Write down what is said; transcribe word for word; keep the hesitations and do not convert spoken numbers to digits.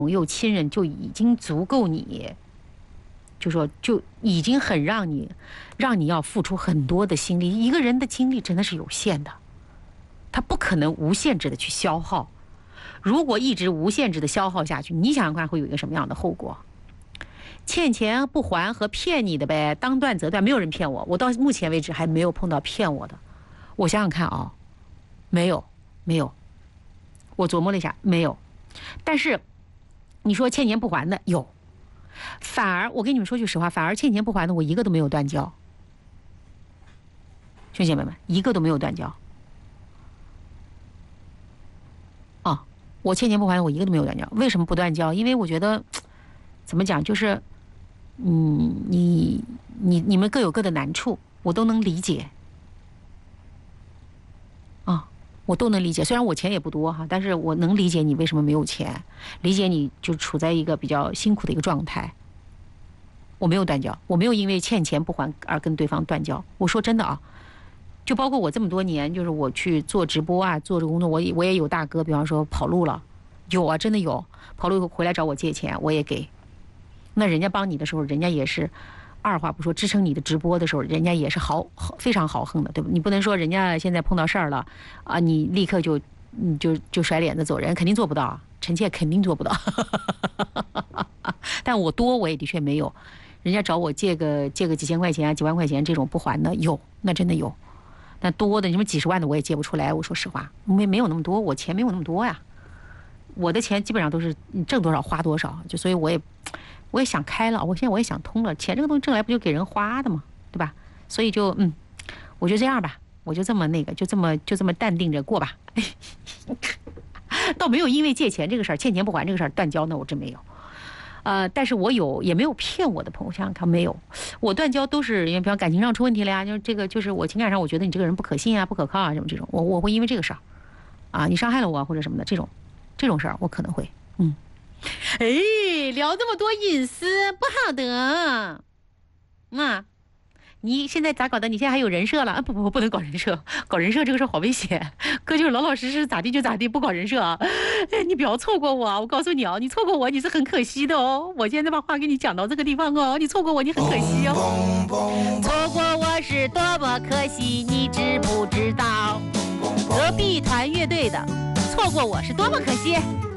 朋友、亲人就已经足够你，就说就已经很让你，让你要付出很多的心力。一个人的精力真的是有限的，他不可能无限制的去消耗。如果一直无限制的消耗下去，你想想看会有一个什么样的后果？欠钱不还和骗你的呗，当断则断，没有人骗我，我到目前为止还没有碰到骗我的。我想想看啊，没有，没有。我琢磨了一下，没有。但是你说欠钱不还的有，反而我跟你们说句实话，反而欠钱不还的我一个都没有断交。兄弟姐妹们，一个都没有断交。啊，我欠钱不还的我一个都没有断交。为什么不断交？因为我觉得怎么讲，就是嗯，你你你们各有各的难处，我都能理解。啊，我都能理解。虽然我钱也不多哈，但是我能理解你为什么没有钱，理解你就处在一个比较辛苦的一个状态。我没有断交，我没有因为欠钱不还而跟对方断交。我说真的啊，就包括我这么多年，就是我去做直播啊，做这个工作，我也我也有大哥，比方说跑路了，有啊，真的有，跑路回来找我借钱，我也给。那人家帮你的时候，人家也是二话不说支撑你的直播的时候，人家也是豪非常豪横的，对吧？你不能说人家现在碰到事儿了啊，你立刻就你就就甩脸子走人，肯定做不到，臣妾肯定做不到。但我多我也的确没有，人家找我借个借个几千块钱、几万块钱这种不还的有，那真的有。那多的你们几十万的我也借不出来，我说实话，没没有那么多，我钱没有那么多呀。我的钱基本上都是挣多少花多少，就所以我也。我也想开了，我现在我也想通了，钱这个东西挣来不就给人花的吗？对吧？所以就嗯，我就这样吧，我就这么那个，就这么就这么淡定着过吧。倒没有因为借钱这个事儿、欠钱不还这个事儿断交呢，我真没有。呃，但是我有也没有骗我的朋友，想想看没有，我断交都是因为比方感情上出问题了呀，就是这个就是我情感上我觉得你这个人不可信啊、不可靠啊什么这种，我我会因为这个事儿啊，你伤害了我或者什么的这种这种事儿，我可能会嗯。哎，聊这么多隐私不好的，啊，你现在咋搞的？你现在还有人设了啊？不不不，不能搞人设，搞人设这个事儿好危险。哥就是老老实实咋地就咋地，不搞人设啊。哎，你不要错过我啊！我告诉你啊，你错过我你是很可惜的哦。我现在把话给你讲到这个地方哦，你错过我你很可惜哦。错过我是多么可惜，你知不知道？隔壁团乐队的，错过我是多么可惜。